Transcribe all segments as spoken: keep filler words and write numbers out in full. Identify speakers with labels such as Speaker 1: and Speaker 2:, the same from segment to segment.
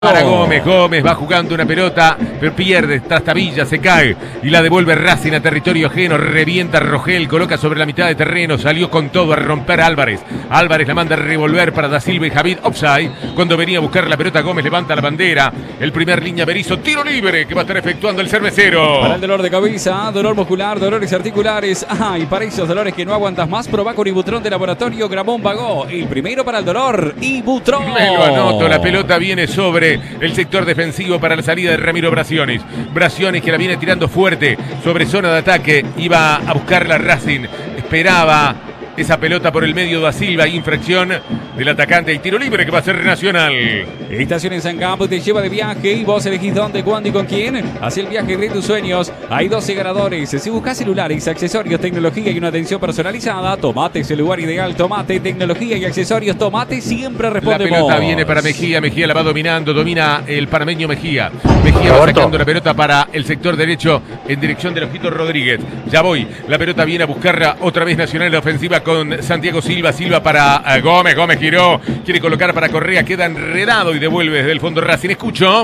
Speaker 1: Para Gómez, Gómez va jugando una pelota, pero pierde, trastabilla, se cae y la devuelve Racing a territorio ajeno, revienta Rogel, coloca sobre la mitad de terreno, salió con todo a romper a Álvarez. Álvarez la manda a revolver para Da Silva y Javid, offside. Cuando venía a buscar la pelota, Gómez levanta la bandera. El primer línea Berizzo, tiro libre que va a estar efectuando el cervecero.
Speaker 2: Para el dolor de cabeza, dolor muscular, dolores articulares, ah, y para esos dolores que no aguantas más, probá con Ibutrón de Laboratorio Gramón Bagó. El primero para el dolor, Ibutrón.
Speaker 1: Me lo anoto, la pelota viene sobre el sector defensivo para la salida de Ramiro Bracciones. Bracciones que la viene tirando fuerte sobre zona de ataque. Iba a buscarla Racing. Esperaba esa pelota por el medio de Da Silva. Infracción del atacante y tiro libre que va a ser Nacional.
Speaker 2: Estación en San Campo te lleva de viaje y vos elegís dónde, cuándo y con quién. Haz el viaje de tus sueños. Hay doce ganadores. Si buscas celulares, accesorios, tecnología y una atención personalizada, Tomate es el lugar ideal. Tomate, tecnología y accesorios. Tomate siempre responde.
Speaker 1: La pelota viene para Mejía. Mejía la va dominando. Domina el panameño Mejía. Mejía va sacando la pelota para el sector derecho en dirección del Ojito Rodríguez. Ya voy. La pelota viene a buscarla otra vez Nacional en la ofensiva con Santiago Silva. Silva para uh, Gómez. Gómez giró. Quiere colocar para Correa. Queda enredado y devuelve desde el fondo Racing. Escucho.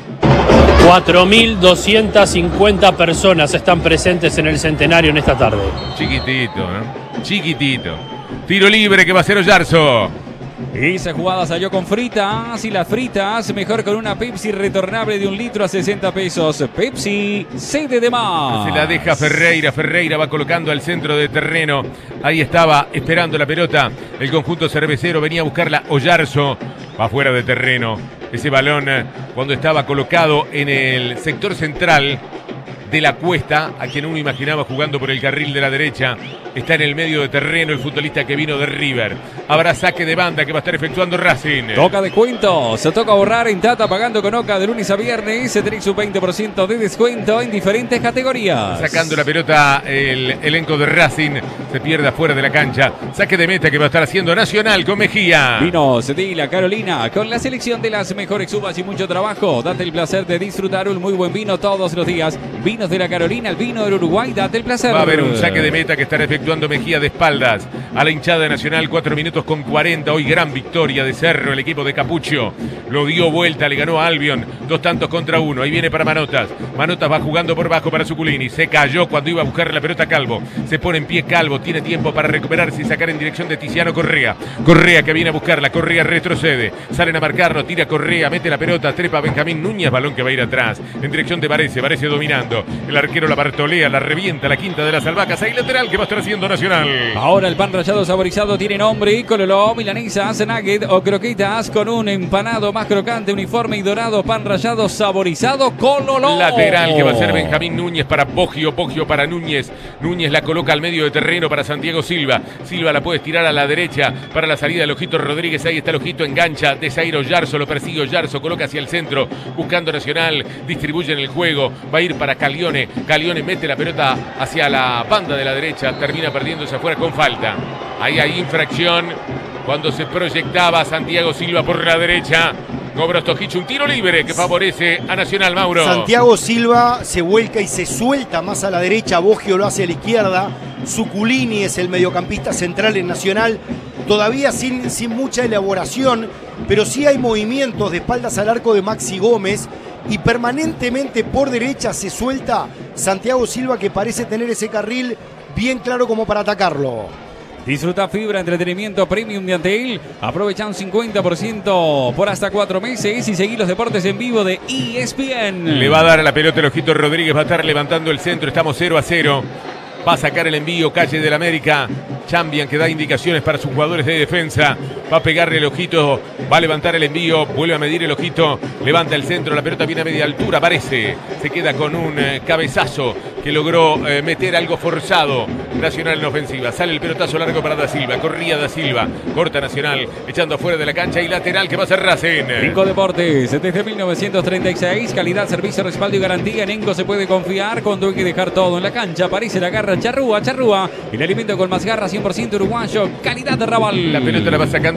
Speaker 3: cuatro mil doscientas cincuenta personas están presentes en el Centenario en esta tarde.
Speaker 1: Chiquitito, ¿no? Chiquitito. Tiro libre que va a ser Oyarzo.
Speaker 2: Esa jugada salió con fritas y las fritas mejor con una Pepsi retornable de un litro a sesenta pesos. Pepsi, sede de más.
Speaker 1: Se la deja Ferreira. Ferreira va colocando al centro de terreno. Ahí estaba esperando la pelota. El conjunto cervecero venía a buscarla. Oyarzo va fuera de terreno. Ese balón cuando estaba colocado en el sector central de la Cuesta, a quien uno imaginaba jugando por el carril de la derecha, está en el medio de terreno el futbolista que vino de River. Habrá saque de banda que va a estar efectuando Racing.
Speaker 2: Toca descuento, se toca ahorrar en Tata pagando con Oca de lunes a viernes. Tenéis un veinte por ciento de descuento en diferentes categorías.
Speaker 1: Sacando la pelota el elenco de Racing, se pierde afuera de la cancha. Saque de meta que va a estar haciendo Nacional con Mejía.
Speaker 2: Vinos de la Carolina, con la selección de las mejores uvas y mucho trabajo. Date el placer de disfrutar un muy buen vino todos los días. Vinos de la Carolina, el vino del Uruguay, date el placer.
Speaker 1: Va a haber un saque de meta que estará efectuando Mejía de espaldas a la hinchada Nacional. Cuatro minutos con cuarenta. Hoy gran victoria de Cerro, el equipo de Capucho. Lo dio vuelta, le ganó a Albion. Dos tantos contra uno. Ahí viene para Manotas. Manotas va jugando por bajo para Zuculini. Se cayó cuando iba a buscar la pelota Calvo. Se pone en pie Calvo. Tiene tiempo para recuperarse y sacar en dirección de Tiziano Correa. Correa que viene a buscarla. Correa retrocede. Salen a marcarlo. Tira Correa. Mete la pelota. Trepa Benjamín Núñez. Balón que va a ir atrás. En dirección de Varese. Varese dominando. El arquero la Bartolea. La revienta. La quinta de las albahacas. Ahí lateral que va a estar haciendo Nacional.
Speaker 2: Ahora el pan rallado saborizado tiene nombre. Cololó, milanesas, nugget o croquetas con un empanado más crocante, uniforme y dorado. Pan rallado saborizado. Cololó.
Speaker 1: Lateral que va a ser Benjamín Núñez para Poggio. Poggio para Núñez. Núñez la coloca al medio de terreno para Santiago Silva. Silva la puede tirar a la derecha para la salida del Ojito Rodríguez. Ahí está el Ojito, engancha. De Zairo Yarzo. Lo persigue Yarzo. Coloca hacia el centro. Buscando Nacional. Distribuye en el juego. Va a ir para Calione. Calione mete la pelota hacia la banda de la derecha. Termina perdiéndose afuera con falta. Ahí hay infracción cuando se proyectaba Santiago Silva por la derecha. Cobra Stojic un tiro libre que favorece a Nacional, Mauro.
Speaker 4: Santiago Silva se vuelca y se suelta más a la derecha. Boggio lo hace a la izquierda. Zuculini es el mediocampista central en Nacional. Todavía sin, sin mucha elaboración, pero sí hay movimientos de espaldas al arco de Maxi Gómez. Y permanentemente por derecha se suelta Santiago Silva, que parece tener ese carril bien claro como para atacarlo.
Speaker 2: Disfruta fibra, entretenimiento premium de Antel. Aprovecha un cincuenta por ciento por hasta cuatro meses y seguí los deportes en vivo de E S P N.
Speaker 1: Le va a dar a la pelota el Ojito Rodríguez, va a estar levantando el centro. Estamos cero a cero. Va a sacar el envío Calle del América. Chambian que da indicaciones para sus jugadores de defensa. Va a pegarle el Ojito. Va a levantar el envío. Vuelve a medir el Ojito. Levanta el centro. La pelota viene a media altura. Parece. Se queda con un eh, cabezazo que logró eh, meter algo forzado. Nacional en ofensiva. Sale el pelotazo largo para Da Silva. Corría Da Silva. Corta Nacional. Echando afuera de la cancha. Y lateral que va a ser Racing.
Speaker 2: Enco Deportes. Desde mil novecientos treinta y seis. Calidad, servicio, respaldo y garantía. En Enco se puede confiar cuando hay que dejar todo en la cancha. Aparece la garra Charrúa. Charrúa. El alimento con más garra. cien por ciento uruguayo. Calidad de Raval.
Speaker 1: La pelota la va sacando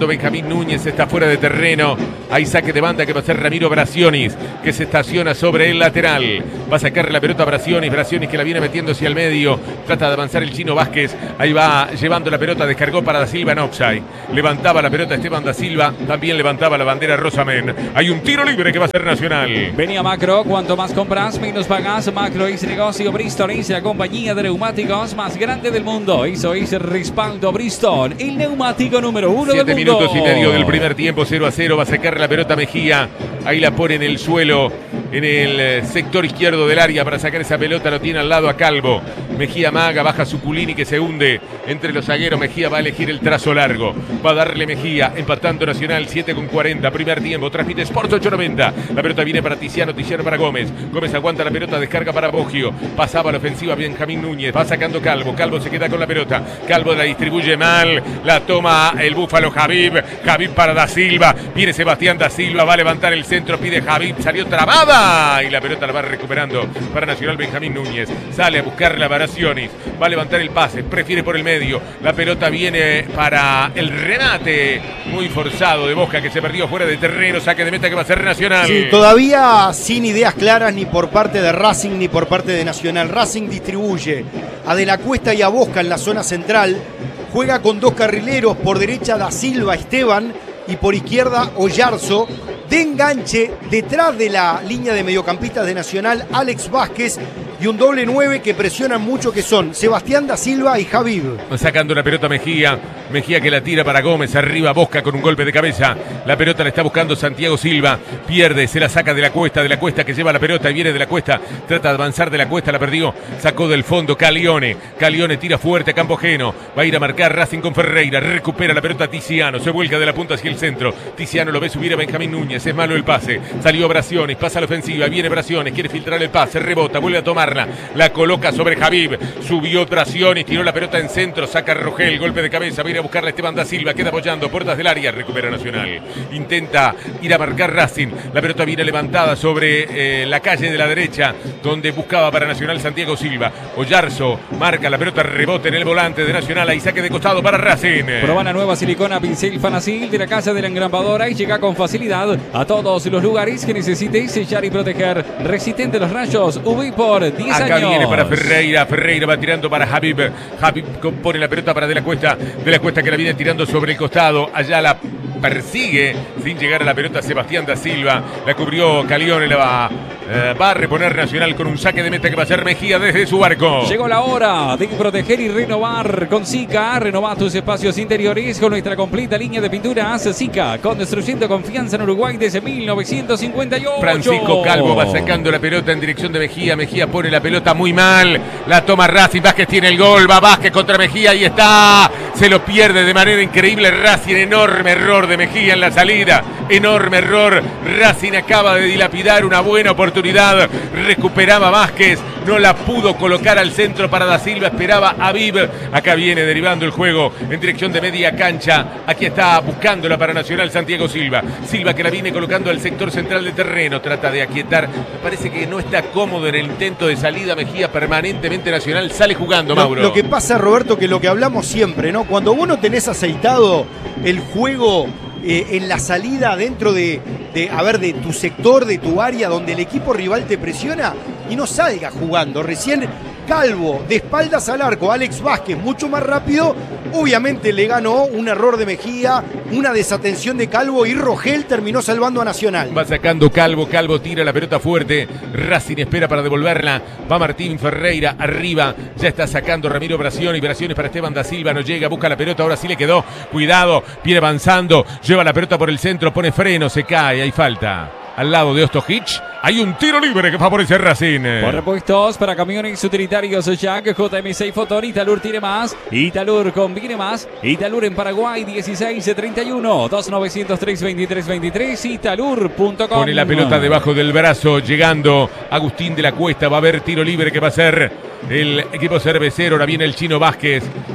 Speaker 1: jugando Benjamín Núñez, está fuera de terreno. Hay saque de banda que va a ser Ramiro Braccionis, que se estaciona sobre el lateral. Va a sacar la pelota Braccionis, Braccionis que la viene metiendo hacia el medio. Trata de avanzar el Chino Vázquez. Ahí va llevando la pelota, descargó para Da Silva en offside. Levantaba la pelota Esteban Da Silva, también levantaba la bandera Rosamén. Hay un tiro libre que va a ser Nacional.
Speaker 2: Venía Macro, cuanto más compras, menos pagas. Macro es negocio Bristol, es la compañía de neumáticos más grande del mundo. Eso es respaldo Bristol, el neumático número uno del mundo.
Speaker 1: Siete minutos y medio del primer tiempo, cero a cero. Va a sacar la pelota Mejía. Ahí la pone en el suelo, en el sector izquierdo del área para sacar esa pelota. Lo tiene al lado a Calvo. Mejía maga, baja Zuculini que se hunde entre los zagueros. Mejía va a elegir el trazo largo. Va a darle Mejía, empatando Nacional, siete con cuarenta. Primer tiempo, transmite Sports ocho noventa. La pelota viene para Tiziano, Tiziano para Gómez. Gómez aguanta la pelota, descarga para Boggio. Pasaba la ofensiva Benjamín Núñez. Va sacando Calvo. Calvo se queda con la pelota. Calvo la distribuye mal. La toma el Búfalo Javib. Javib para Da Silva. Viene Sebastián Da Silva. Va a levantar el centro. Pide Javib. Salió trabada. Y la pelota la va recuperando para Nacional Benjamín Núñez. Sale a buscar la Braccionis. Va a levantar el pase. Prefiere por el medio. La pelota viene para el remate. Muy forzado de Bosca que se perdió fuera de terreno. Saque de meta que va a ser Nacional.
Speaker 4: Sí, todavía sin ideas claras ni por parte de Racing ni por parte de Nacional. Racing distribuye a De la Cuesta y a Bosca en la zona central. Juega con dos carrileros. Por derecha Da Silva, Esteban. Y por izquierda Oyarzo. De enganche detrás de la línea de mediocampistas de Nacional, Alex Vázquez. Y un doble nueve que presionan mucho, que son Sebastián Da Silva y Javib.
Speaker 1: Sacando la pelota Mejía. Mejía que la tira para Gómez. Arriba Bosca con un golpe de cabeza. La pelota la está buscando Santiago Silva. Pierde, se la saca de la Cuesta. De la Cuesta que lleva la pelota y viene de la Cuesta. Trata de avanzar de la Cuesta, la perdió. Sacó del fondo Calione. Calione tira fuerte a campo ajeno. Va a ir a marcar Racing con Ferreira. Recupera la pelota Tiziano. Se vuelca de la punta hacia el centro. Tiziano lo ve subir a Benjamín Núñez. Es malo el pase. Salió Braccionis. Pasa la ofensiva. Viene Braccionis. Quiere filtrar el pase. Rebota. Vuelve a tomar. La coloca sobre Javib. Subió Braccionis, tiró la pelota en centro. Saca Rogel, golpe de cabeza. Va a ir a buscarla Esteban Da Silva. Queda apoyando puertas del área. Recupera Nacional. Intenta ir a marcar Racing. La pelota viene levantada sobre eh, la calle de la derecha, donde buscaba para Nacional Santiago Silva. Oyarzo marca la pelota, rebote en el volante de Nacional. Ahí saque de costado para Racing.
Speaker 2: Proba la nueva silicona Pincel Fanacil de la casa de la engrambadora y llega con facilidad a todos los lugares que necesitéis sellar y proteger. Resistente a los rayos. U V por diez
Speaker 1: Acá
Speaker 2: años.
Speaker 1: viene para Ferreira. Ferreira va tirando para Javib. Javib pone la pelota para De la Cuesta. De la Cuesta que la viene tirando sobre el costado. Allá la persigue sin llegar a la pelota Sebastián Da Silva. La cubrió Calione. La va, eh, va a reponer Nacional con un saque de meta que va a ser Mejía desde su arco.
Speaker 2: Llegó la hora de proteger y renovar con Sika. Renova tus espacios interiores con nuestra completa línea de pinturas. Sika, construyendo confianza en Uruguay desde mil novecientos cincuenta y ocho.
Speaker 1: Francisco Calvo va sacando la pelota en dirección de Mejía. Mejía pone la pelota muy mal. La toma Racing. Vázquez tiene el gol. Va Vázquez contra Mejía. Ahí está. Se lo pierde de manera increíble Racing. Enorme error de Mejía en la salida. Enorme error. Racing acaba de dilapidar una buena oportunidad. Recuperaba Vázquez. No la pudo colocar al centro para Da Silva. Esperaba a Viv. Acá viene derivando el juego en dirección de media cancha. Aquí está buscándola para Nacional Santiago Silva. Silva que la viene colocando al sector central del terreno. Trata de aquietar. Me parece que no está cómodo en el intento de salida. Mejía permanentemente Nacional. Sale jugando, Mauro.
Speaker 4: Lo, lo que pasa, Roberto, que lo que hablamos siempre, ¿no? Cuando vos no tenés aceitado el juego eh, en la salida dentro de, de, a ver, de tu sector, de tu área, donde el equipo rival te presiona y no salga jugando. Recién Calvo, de espaldas al arco, Alex Vázquez, mucho más rápido. Obviamente le ganó un error de Mejía, una desatención de Calvo y Rogel terminó salvando a Nacional.
Speaker 1: Va sacando Calvo, Calvo tira la pelota fuerte. Racing espera para devolverla. Va Martín Ferreira arriba. Ya está sacando Ramiro Braccionis. Braccionis para Esteban Da Silva. No llega, busca la pelota. Ahora sí le quedó. Cuidado, viene avanzando. Lleva la pelota por el centro, pone freno, se cae. Hay falta. Al lado de Ostojic hay un tiro libre que favorece a Racing.
Speaker 2: Por repuestos para camiones utilitarios Jack, J M seis Foton, Italur tiene más, Italur conviene más, Italur en Paraguay dieciséis treinta y uno, dos nueve cero tres, veintitrés veintitrés, italur punto com.
Speaker 1: Pone la pelota debajo del brazo, llegando Agustín de la Cuesta, va a haber tiro libre que va a ser el equipo cervecero. Ahora viene el Chino Vázquez,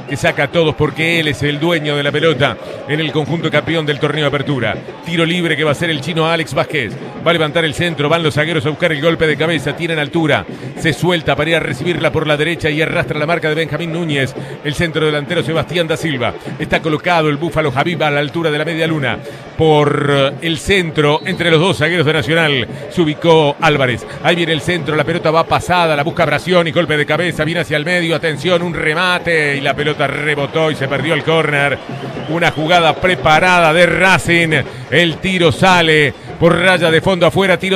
Speaker 1: que saca a todos porque él es el dueño de la pelota en el conjunto campeón del torneo de apertura. Tiro libre que va a ser el chino Alex Vázquez. Va a levantar el centro, van los zagueros a buscar el golpe de cabeza, tienen altura, se suelta para ir a recibirla por la derecha y arrastra la marca de Benjamín Núñez. El centro delantero Sebastián da Silva. Está colocado el búfalo Javib a la altura de la media luna. Por el centro, entre los dos zagueros de Nacional, se ubicó Álvarez. Ahí viene el centro, la pelota va pasada, la busca Bracioni, golpe de cabeza, viene hacia el medio, atención, un remate y la pelota rebotó y se perdió el córner. Una jugada preparada de Racing, el tiro sale por raya de fondo afuera, tiro